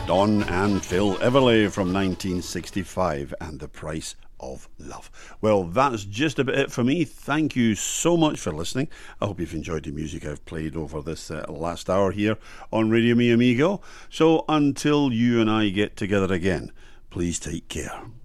Don and Phil Everly from 1965 and The Price of Love. Well, that's just about it for me. Thank you so much for listening. I hope you've enjoyed the music I've played over this last hour here on Radio Mi Amigo. So until you and I get together again, please take care.